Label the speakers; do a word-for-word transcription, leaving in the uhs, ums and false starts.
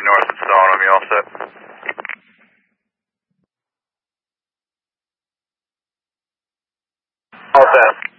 Speaker 1: north of Stoneham, you all set? All set.